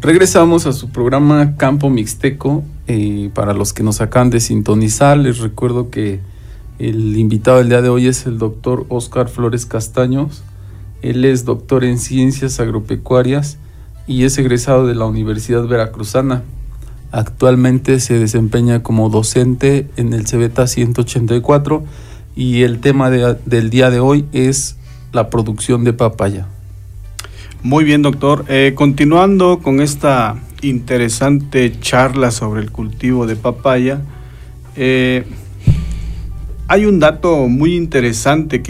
Regresamos a su programa Campo Mixteco. Para los que nos acaban de sintonizar, les recuerdo que el invitado del día de hoy es el doctor Óscar Flores Castaños. Él es doctor en Ciencias Agropecuarias y es egresado de la Universidad Veracruzana. Actualmente se desempeña como docente en el Cebeta 184 y el tema del día de hoy es la producción de papaya. Muy bien, doctor. Continuando con esta interesante charla sobre el cultivo de papaya, hay un dato muy interesante que